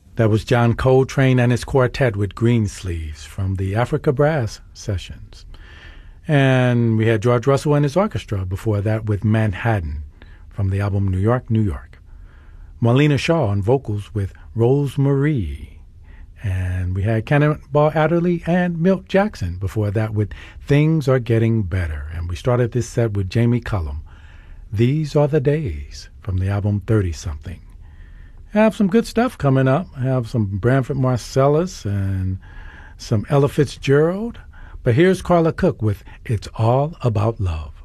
That was John Coltrane and his quartet with Greensleeves from the Africa Brass Sessions. And we had George Russell and his orchestra before that with Manhattan from the album New York, New York. Marlena Shaw on vocals with Rosemarie. And we had Cannonball Adderley and Milt Jackson before that with Things Are Getting Better. And we started this set with Jamie Cullum. These Are the Days from the album 30-something. I have some good stuff coming up. I have some Branford Marsalis and some Ella Fitzgerald. But here's Carla Cook with It's All About Love.